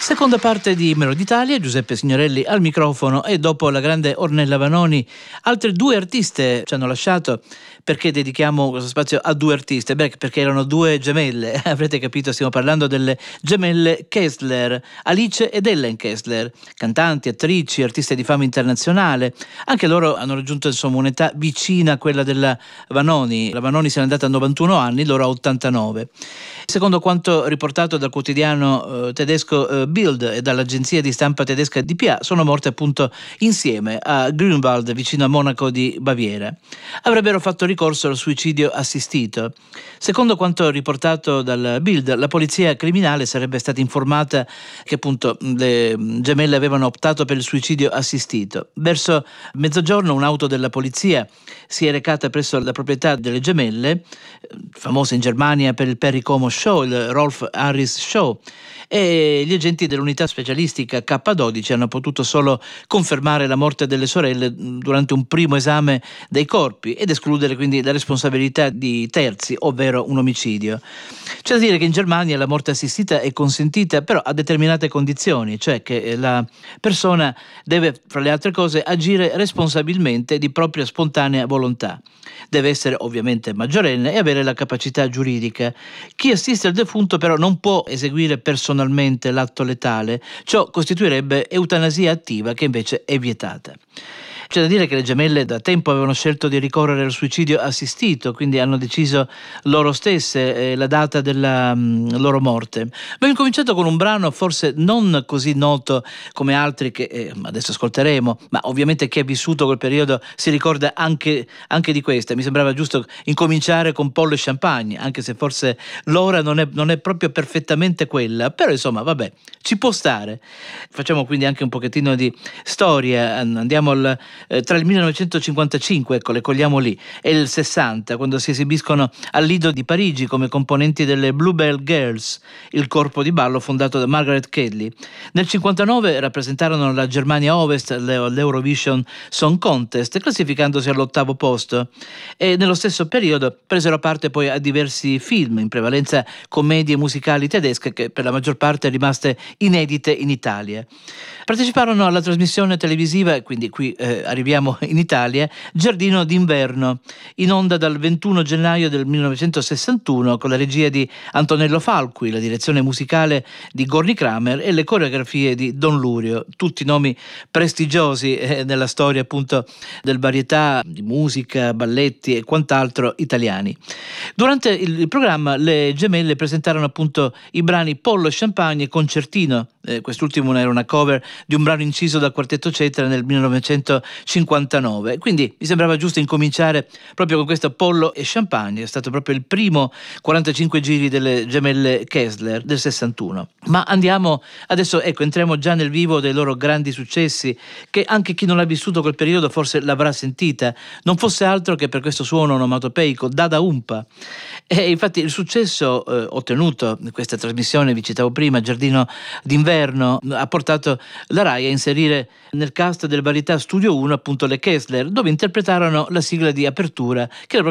Seconda parte di Melody Italia, Giuseppe Signorelli al microfono, e dopo la grande Ornella Vanoni altre due artiste ci hanno lasciato. Perché dedichiamo questo spazio a due artiste? Beh, perché erano due gemelle, avrete capito, stiamo parlando delle gemelle Kessler, Alice ed Ellen Kessler, cantanti, attrici, artiste di fama internazionale. Anche loro hanno raggiunto insomma un'età vicina a quella della Vanoni. La Vanoni se n'è andata a 91 anni, loro a 89. Secondo quanto riportato dal quotidiano tedesco Bild e dall'agenzia di stampa tedesca DPA, sono morte appunto insieme a Grünwald, vicino a Monaco di Baviera. Avrebbero fatto ricorso al suicidio assistito. Secondo quanto riportato dal Bild, la polizia criminale sarebbe stata informata che appunto le gemelle avevano optato per il suicidio assistito. Verso mezzogiorno un'auto della polizia si è recata presso la proprietà delle gemelle, famosa in Germania per il Perry Como Show, il Rolf Harris Show, e gli agenti dell'unità specialistica K12 hanno potuto solo confermare la morte delle sorelle durante un primo esame dei corpi ed escludere quindi la responsabilità di terzi, ovvero un omicidio. C'è da dire che in Germania la morte assistita è consentita però a determinate condizioni, cioè che la persona deve, fra le altre cose, agire responsabilmente di propria spontanea volontà. Deve essere ovviamente maggiorenne e avere la capacità giuridica. Chi assiste al defunto però non può eseguire personalmente l'atto letale, ciò costituirebbe eutanasia attiva, che invece è vietata. C'è da dire che le gemelle da tempo avevano scelto di ricorrere al suicidio assistito, quindi hanno deciso loro stesse la data della loro morte. Abbiamo incominciato con un brano forse non così noto come altri che adesso ascolteremo, ma ovviamente chi ha vissuto quel periodo si ricorda anche di questa. Mi sembrava giusto incominciare con Pollo e Champagne, anche se forse l'ora non è proprio perfettamente quella, però insomma vabbè, ci può stare. Facciamo quindi anche un pochettino di storia, andiamo tra il 1955, ecco, le cogliamo lì, e il 60, quando si esibiscono al Lido di Parigi come componenti delle Bluebell Girls, il corpo di ballo fondato da Margaret Kedley. Nel 59 rappresentarono la Germania Ovest all'Eurovision Song Contest, classificandosi all'8° posto, e nello stesso periodo presero parte poi a diversi film, in prevalenza commedie musicali tedesche che per la maggior parte rimaste inedite in Italia. Parteciparono alla trasmissione televisiva, quindi qui arriviamo in Italia, Giardino d'inverno, in onda dal 21 gennaio del 1961 con la regia di Antonello Falqui, la direzione musicale di Gorny Kramer e le coreografie di Don Lurio, tutti nomi prestigiosi nella storia appunto del varietà di musica, balletti e quant'altro italiani. Durante il programma le gemelle presentarono appunto i brani Pollo, Champagne e Concertino. Quest'ultimo era una cover di un brano inciso dal Quartetto Cetra nel 1959, quindi mi sembrava giusto incominciare proprio con questo Pollo e Champagne. È stato proprio il primo 45 giri delle gemelle Kessler del 61. Ma andiamo adesso, ecco, entriamo già nel vivo dei loro grandi successi, che anche chi non ha vissuto quel periodo forse l'avrà sentita, non fosse altro che per questo suono onomatopeico Dada Umpa. E infatti il successo ottenuto in questa trasmissione, vi citavo prima, Giardino d'inverno, ha portato la Rai a inserire nel cast del varietà Studio 1 appunto le Kessler, dove interpretarono la sigla di apertura, che era